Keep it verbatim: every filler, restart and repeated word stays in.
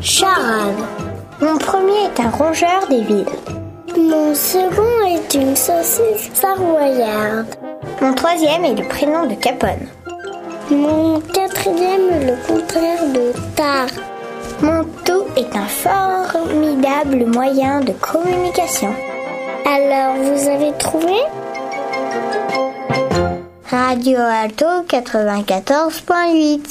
Charade. Mon premier est un rongeur des villes. Mon second est une saucisse savoyarde. Mon troisième est le prénom de Capone. Mon quatrième est le contraire de tard. Mon tout est un formidable moyen de communication. Alors, vous avez trouvé ? Radio Alto quatre-vingt-quatorze point huit.